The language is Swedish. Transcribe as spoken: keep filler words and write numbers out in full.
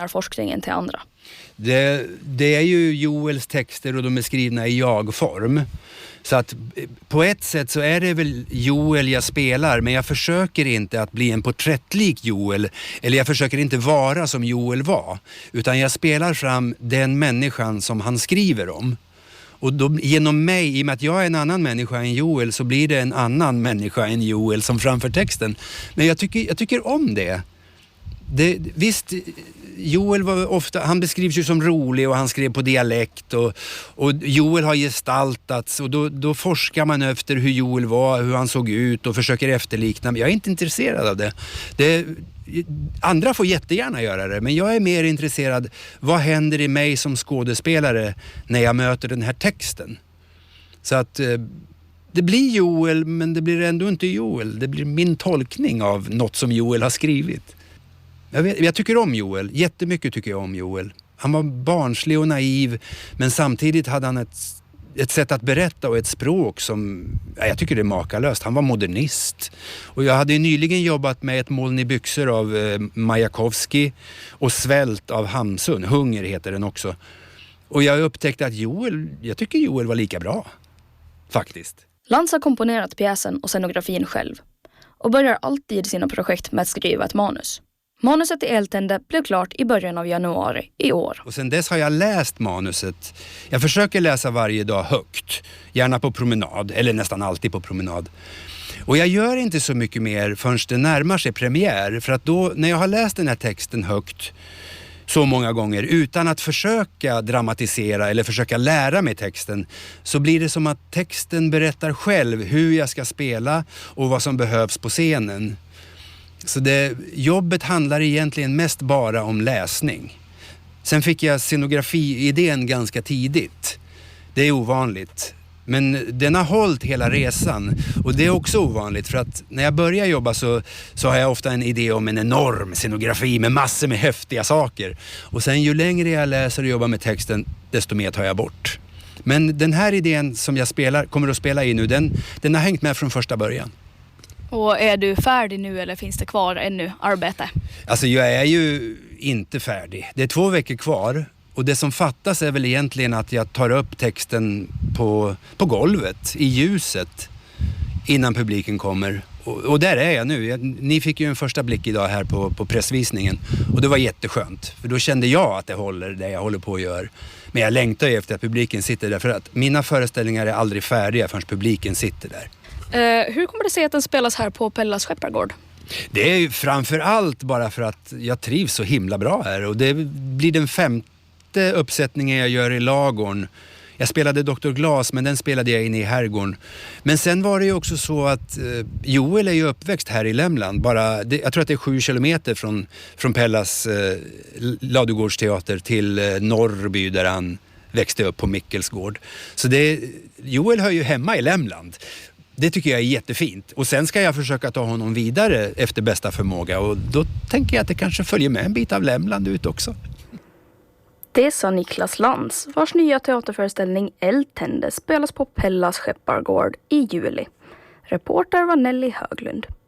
forskningen till andra? Det, det är ju Joels texter och de är skrivna i jag-form. Så att på ett sätt så är det väl Joel jag spelar, men jag försöker inte att bli en porträttlik Joel, eller jag försöker inte vara som Joel var, utan jag spelar fram den människan som han skriver om. Och då, genom mig, i och med att jag är en annan människa än Joel, så blir det en annan människa än Joel som framför texten. Men jag tycker, jag tycker om det. det. Visst, Joel var ofta, han beskrivs ju som rolig och han skrev på dialekt och, och Joel har gestaltats och då, då forskar man efter hur Joel var, hur han såg ut och försöker efterlikna. Jag är inte intresserad av det. det andra får jättegärna göra det, men jag är mer intresserad, vad händer i mig som skådespelare när jag möter den här texten? Så att det blir Joel, men det blir ändå inte Joel. Det blir min tolkning av något som Joel har skrivit. Jag, vet, jag tycker om Joel. Jättemycket tycker jag om Joel. Han var barnslig och naiv, men samtidigt hade han ett, ett sätt att berätta och ett språk som, ja, jag tycker det är makalöst. Han var modernist. Och jag hade nyligen jobbat med Ett moln i byxor av eh, Majakovskij och Svält av Hamsun. Hunger heter den också. Och jag upptäckte att Joel, jag tycker Joel var lika bra. Faktiskt. Lantz har komponerat pjäsen och scenografin själv och börjar alltid sina projekt med att skriva ett manus. Manuset i Eldtände blev klart i början av januari i år. Och sen dess har jag läst manuset. Jag försöker läsa varje dag högt. Gärna på promenad, eller nästan alltid på promenad. Och jag gör inte så mycket mer förrän det närmar sig premiär. För att då, när jag har läst den här texten högt så många gånger utan att försöka dramatisera eller försöka lära mig texten, så blir det som att texten berättar själv hur jag ska spela och vad som behövs på scenen. Så det, jobbet handlar egentligen mest bara om läsning. Sen fick jag scenografi-idén ganska tidigt. Det är ovanligt. Men den har hållit hela resan. Och det är också ovanligt, för att när jag börjar jobba så, så har jag ofta en idé om en enorm scenografi med massor med häftiga saker. Och sen ju längre jag läser och jobbar med texten, desto mer tar jag bort. Men den här idén som jag spelar, kommer att spela i nu, den, den har hängt med från första början. Och är du färdig nu eller finns det kvar ännu arbete? Alltså jag är ju inte färdig. Det är två veckor kvar. Och det som fattas är väl egentligen att jag tar upp texten på, på golvet, i ljuset, innan publiken kommer. Och, och där är jag nu. Jag, ni fick ju en första blick idag här på, på pressvisningen. Och det var jätteskönt. För då kände jag att det håller, det jag håller på att göra. Men jag längtar ju efter att publiken sitter där. För att mina föreställningar är aldrig färdiga förrän publiken sitter där. Uh, hur kommer det sig att den spelas här på Pellas Skeppargård? Det är ju framför allt bara för att jag trivs så himla bra här. Och det blir den femte uppsättningen jag gör i Lagorn. Jag spelade doktor Glas, men den spelade jag inne i Herrgården. Men sen var det ju också så att eh, Joel är ju uppväxt här i Lämland. Bara, det, jag tror att det är sju kilometer från, från Pellas eh, Ladugårdsteater till eh, Norrby, där han växte upp på Mickelsgård. Så det, Joel hör ju hemma i Lämland. Det tycker jag är jättefint. Och sen ska jag försöka ta honom vidare efter bästa förmåga. Och då tänker jag att det kanske följer med en bit av Lämland ut också. Det sa Niklas Lantz, vars nya teaterföreställning Eldtände spelas på Pellas Skeppargård i juli. Reporter var Nelly Höglund.